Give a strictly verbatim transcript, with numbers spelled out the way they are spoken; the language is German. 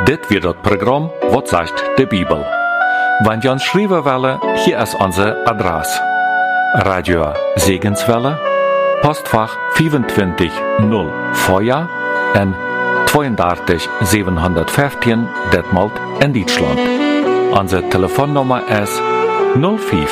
Dit wird das Programm «Was sagt die Bibel?». Wenn ihr uns schreiben wollt, hier ist unsere Adresse. Radio Segenswelle, Postfach vierundzwanzig null Feuer en drieëndertig zevenhonderdvijftien Detmold in Deutschland. Unsere Telefonnummer ist null vier